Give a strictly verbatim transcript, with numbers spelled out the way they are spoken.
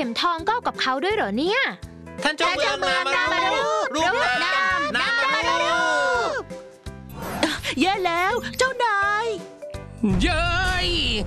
ข็มทองก็กับเขาด้วยเหรอเนี่ยท่านเจ้าเมืองนามารูรูปนามนามารูแย่แล้วเจ้านายเย้ย